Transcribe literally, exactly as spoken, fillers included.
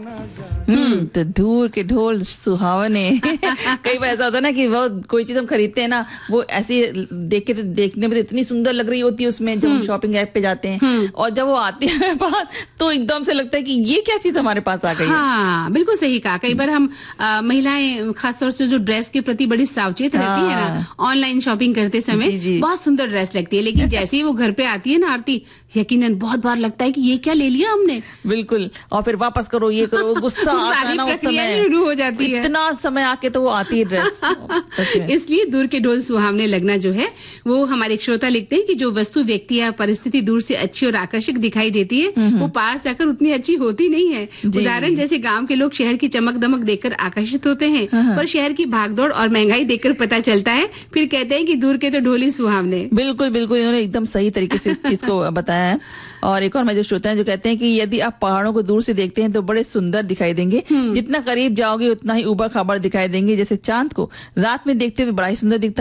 हम्म तो दूर के ढोल सुहावने। कई बार ऐसा होता है ना कि वो कोई चीज हम खरीदते हैं ना, वो ऐसी देख के देखने में तो इतनी सुंदर लग रही होती है उसमें, जब हम शॉपिंग ऐप पे जाते हैं, और जब वो आती है बात तो एकदम से लगता है कि ये क्या चीज हमारे पास आ गई है। हाँ, बिल्कुल सही कहा। कई बार हम महिलाएं खासतौर से जो ड्रेस के प्रति बड़ी सावचेत रहती है ना, ऑनलाइन शॉपिंग करते समय जी जी। बहुत सुंदर ड्रेस लगती है, लेकिन जैसे ही वो घर पे आती है ना आरती, यकीनन बहुत बार लगता है कि ये क्या ले लिया हमने। बिल्कुल, और फिर वापस करो, ये करो, गुस्सा सारी प्रक्रिया शुरू हो जाती है। इतना समय आके तो वो आती है ड्रेस। इसलिए दूर के ढोल सुहावने लगना जो है, वो हमारे एक श्रोता लिखते हैं कि जो वस्तु, व्यक्ति या परिस्थिति दूर से अच्छी और आकर्षक दिखाई देती है, वो पास जाकर उतनी अच्छी होती नहीं है। उदाहरण जैसे गांव के लोग शहर की चमक दमक देखकर आकर्षित होते हैं, पर शहर की भागदौड़ और महंगाई देखकर पता चलता है, फिर कहते हैं कि दूर के तो ढोल ही सुहावने। बिल्कुल बिल्कुल, इन्होंने एकदम सही तरीके से इस चीज को बताया है। और एक और मेरे श्रोता हैं जो कहते हैं कि यदि आप पहाड़ों को दूर से देखते हैं तो बड़े सुंदर दिखाई देंगे, जितना करीब जाओगे उतना ही उबड़ खाबड़ दिखाई देंगे। जैसे चांद को रात में देखते हुए बड़ा ही सुंदर दिखता